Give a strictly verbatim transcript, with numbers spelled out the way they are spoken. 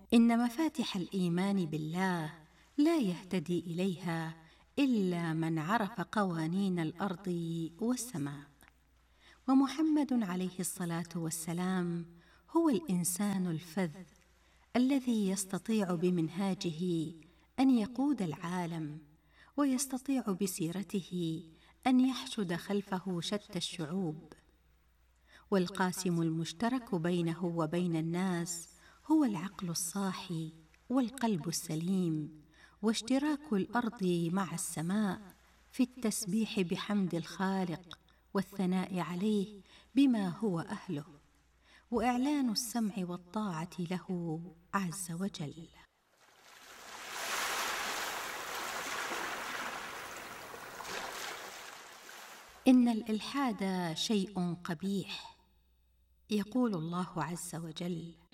إن مفاتح الإيمان بالله لا يهتدي إليها إلا من عرف قوانين الأرض والسماء. ومحمد عليه الصلاة والسلام هو الإنسان الفذ الذي يستطيع بمنهاجه أن يقود العالم، ويستطيع بسيرته أن يحشد خلفه شتى الشعوب. والقاسم المشترك بينه وبين الناس هو العقل الصاحي والقلب السليم، واشتراك الأرض مع السماء في التسبيح بحمد الخالق والثناء عليه بما هو أهله، وإعلان السمع والطاعة له عز وجل. إن الإلحاد شيء قبيح. يقول الله عز وجل: